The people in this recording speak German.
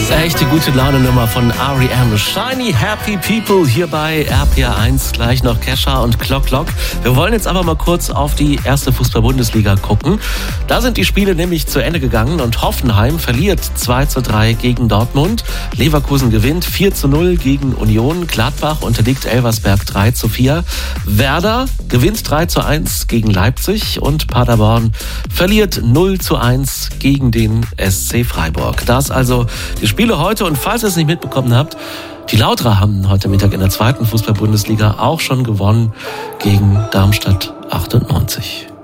Echte gute Laune-Nummer von R.E.M. Shiny Happy People hier bei RPR1. Gleich noch Kesha und Clock Clock. Wir wollen jetzt aber mal kurz auf die erste Fußball-Bundesliga gucken. Da sind die Spiele nämlich zu Ende gegangen und Hoffenheim verliert 2:3 gegen Dortmund. Leverkusen gewinnt 4:0 gegen Union. Gladbach unterliegt Elversberg 3:4. Werder gewinnt 3:1 gegen Leipzig und Paderborn verliert 0:1 gegen den SC Freiburg. Das also die Spiele heute, und falls ihr es nicht mitbekommen habt, die Lauterer haben heute Mittag in der zweiten Fußball-Bundesliga auch schon gewonnen gegen Darmstadt 98.